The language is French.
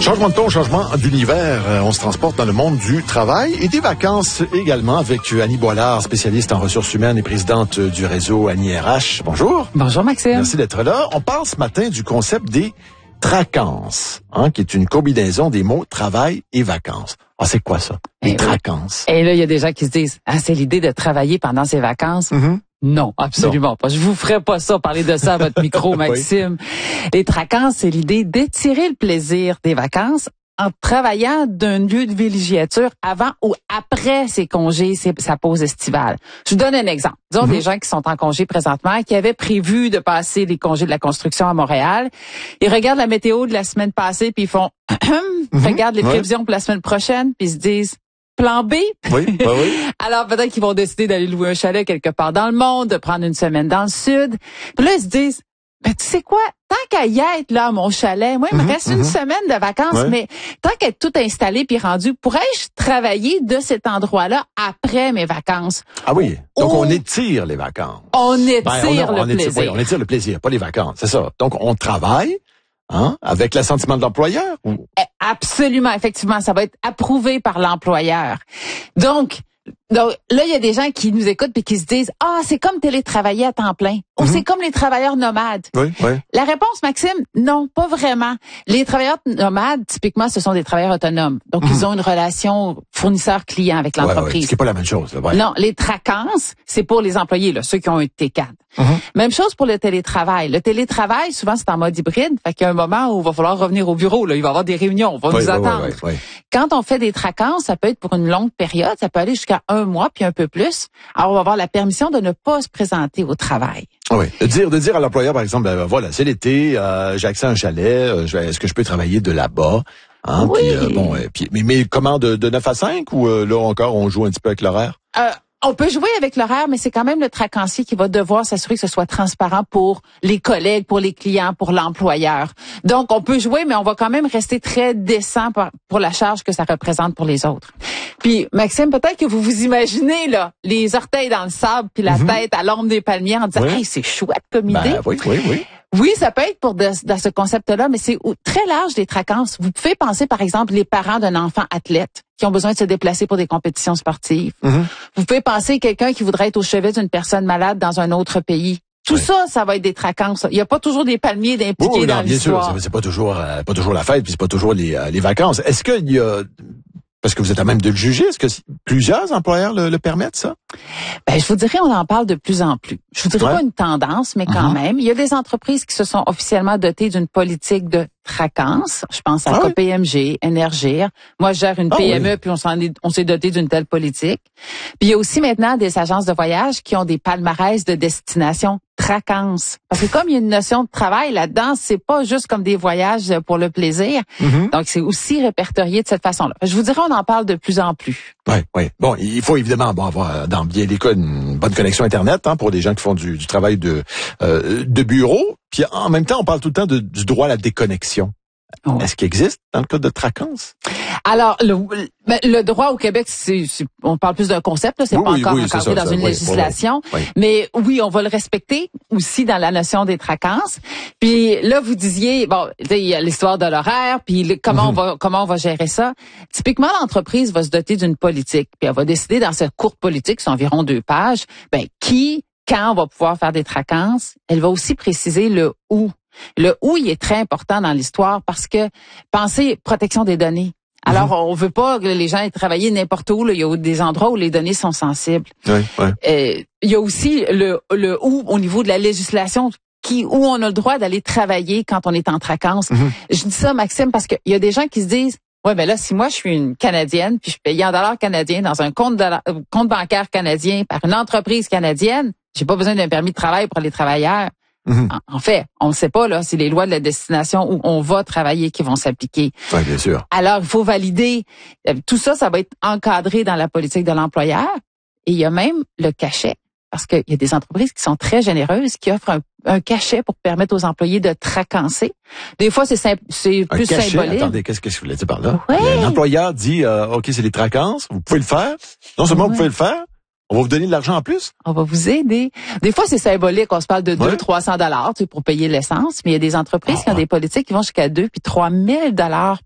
Changement de ton, changement d'univers. On se transporte dans le monde du travail et des vacances également avec Annie Boilard, spécialiste en ressources humaines et présidente du réseau Annie RH. Bonjour. Bonjour Maxime. Merci d'être là. On parle ce matin du concept des tracances, qui est une combinaison des mots travail et vacances. Ah, c'est quoi ça? Les tracances. Et là, il y a des gens qui se disent, c'est l'idée de travailler pendant ses vacances. Mm-hmm. Non, absolument pas. Je vous ferai pas ça, parler de ça à votre micro, Maxime. Oui. Les tracances, c'est l'idée d'étirer le plaisir des vacances en travaillant d'un lieu de villégiature avant ou après ses congés, sa pause estivale. Je vous donne un exemple. Disons des gens qui sont en congé présentement, qui avaient prévu de passer les congés de la construction à Montréal. Ils regardent la météo de la semaine passée, puis ils font regardent les prévisions pour la semaine prochaine, puis ils se disent plan B. Oui, bah oui. Alors peut-être qu'ils vont décider d'aller louer un chalet quelque part dans le monde, de prendre une semaine dans le sud. Puis là, ils se disent, tu sais quoi, tant qu'à y être là à mon chalet, moi, il me reste une semaine de vacances, mais tant qu'à être tout installé puis rendu, pourrais-je travailler de cet endroit-là après mes vacances? Ah oui, donc on étire les vacances. On étire le plaisir. Oui, on étire le plaisir, pas les vacances, c'est ça. Donc on travaille. Avec l'assentiment de l'employeur? Absolument, effectivement, ça va être approuvé par l'employeur. Donc là, il y a des gens qui nous écoutent et qui se disent, c'est comme télétravailler à temps plein. Ou c'est comme les travailleurs nomades. Oui, oui. La réponse, Maxime, non, pas vraiment. Les travailleurs nomades, typiquement, ce sont des travailleurs autonomes. Donc, ils ont une relation fournisseur-client avec l'entreprise. Ce qui n'est pas la même chose. Là, non, les tracances, c'est pour les employés, là, ceux qui ont un T4. Même chose pour le télétravail. Le télétravail, souvent, c'est en mode hybride. Fait qu'il y a un moment où il va falloir revenir au bureau. Là, il va y avoir des réunions, on va nous attendre. Quand on fait des tracances, ça peut être pour une longue période. Ça peut aller jusqu'à 1 mois, puis un peu plus. Alors, on va avoir la permission de ne pas se présenter au travail. Oui, de dire à l'employeur, par exemple, voilà, c'est l'été, j'ai accès à un chalet, est-ce que je peux travailler de là-bas? Oui. Puis, mais comment, de 9 à 5 ou là encore, on joue un petit peu avec l'horaire? On peut jouer avec l'horaire, mais c'est quand même le tracancier qui va devoir s'assurer que ce soit transparent pour les collègues, pour les clients, pour l'employeur. Donc, on peut jouer, mais on va quand même rester très décent pour la charge que ça représente pour les autres. Puis, Maxime, peut-être que vous vous imaginez, là, les orteils dans le sable puis la tête à l'ombre des palmiers en disant, hey, c'est chouette comme idée. Oui. Oui, ça peut être dans ce concept-là, mais c'est très large des tracances. Vous pouvez penser, par exemple, les parents d'un enfant athlète qui ont besoin de se déplacer pour des compétitions sportives. Vous pouvez penser quelqu'un qui voudrait être au chevet d'une personne malade dans un autre pays. Tout ça va être des tracances. Il n'y a pas toujours des palmiers d'impliqués dans l'histoire. Bien sûr, c'est pas toujours la fête, puis c'est pas toujours les vacances. Est-ce qu'il y a... Parce que vous êtes à même de le juger. Est-ce que plusieurs employeurs le permettent, ça? Je vous dirais, on en parle de plus en plus. Je vous dirais pas une tendance, mais quand même. Il y a des entreprises qui se sont officiellement dotées d'une politique de tracances. Je pense à KPMG, Énergir. Moi, je gère une PME, puis on s'est doté d'une telle politique. Puis il y a aussi maintenant des agences de voyage qui ont des palmarès de destination tracances. Parce que comme il y a une notion de travail là-dedans, c'est pas juste comme des voyages pour le plaisir. Donc, c'est aussi répertorié de cette façon-là. Je vous dirais, on en parle de plus en plus. Oui. Bon, il faut évidemment avoir, dans bien des cas, une bonne connexion Internet pour des gens qui font du travail de bureau. Puis en même temps, on parle tout le temps du droit à la déconnexion. Est-ce qu'il existe dans le cas de tracances? Alors, le droit au Québec, on parle plus d'un concept, là, c'est pas encore encadré dans une législation. Mais oui, on va le respecter aussi dans la notion des tracances. Puis là, vous disiez, il y a l'histoire de l'horaire, puis comment on va gérer ça. Typiquement, l'entreprise va se doter d'une politique, puis elle va décider dans cette courte politique, c'est environ 2 pages, quand on va pouvoir faire des tracances. Elle va aussi préciser le où. Le où, il est très important dans l'histoire parce que, pensez protection des données. Alors, on veut pas que les gens aient travaillé n'importe où. Là. Il y a des endroits où les données sont sensibles. Il y a aussi le où au niveau de la législation où on a le droit d'aller travailler quand on est en tracances. Je dis ça, Maxime, parce qu'il y a des gens qui se disent, là, si moi je suis une Canadienne puis je paye en dollars canadiens dans un compte bancaire canadien par une entreprise canadienne, j'ai pas besoin d'un permis de travail pour les travailleurs. En fait, on ne sait pas là, c'est les lois de la destination où on va travailler qui vont s'appliquer. Oui, bien sûr. Alors, il faut valider. Tout ça, ça va être encadré dans la politique de l'employeur. Et il y a même le cachet. Parce qu'il y a des entreprises qui sont très généreuses, qui offrent un cachet pour permettre aux employés de tracancer. Des fois, c'est plus cachet, symbolique. Attendez, qu'est-ce que vous voulez dire par là? L'employeur dit, OK, c'est les tracances, vous pouvez le faire. Non seulement vous pouvez le faire, on va vous donner de l'argent en plus? On va vous aider. Des fois, c'est symbolique. On se parle de 200-300 $ pour payer l'essence. Mais il y a des entreprises qui ont des politiques qui vont jusqu'à 2 puis 3 000 $